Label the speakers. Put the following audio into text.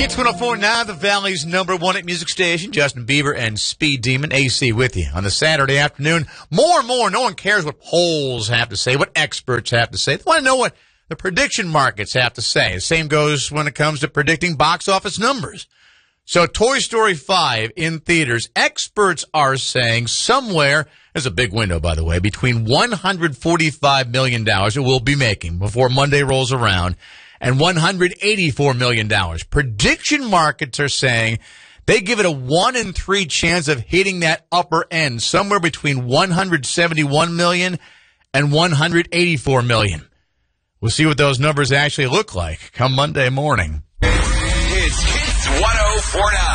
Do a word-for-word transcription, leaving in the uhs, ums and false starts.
Speaker 1: Hits one oh four point nine, the Valley's number one at music station. Justin Bieber and Speed Demon, A C with you on the Saturday afternoon. More and more, no one cares what polls have to say, what experts have to say. They want to know what the prediction markets have to say. The same goes when it comes to predicting box office numbers. So Toy Story five in theaters, experts are saying somewhere, there's a big window, by the way, between one hundred forty-five million dollars it will be making before Monday rolls around and one hundred eighty-four million dollars. Prediction markets are saying they give it a one in three chance of hitting that upper end, somewhere between one hundred seventy-one million dollars and one hundred eighty-four million dollars. We'll see what those numbers actually look like come Monday morning.
Speaker 2: It's Hits one oh four point nine.